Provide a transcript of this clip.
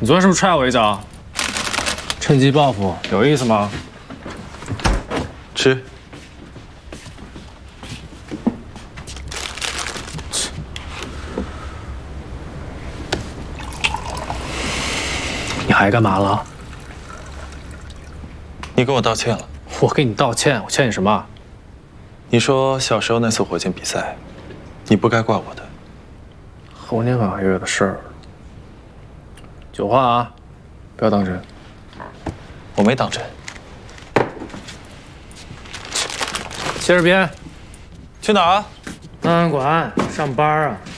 你昨天是不是踹我一脚？趁机报复，有意思吗？ 吃。 你还干嘛了？ 你跟我道歉了。 我给你道歉，我欠你什么？ 你说小时候那次火箭比赛，你不该怪我的。 猴年马月的事儿，酒话啊，不要当真。 我没当真。 切着边。 去哪儿啊？ 档案馆上班啊。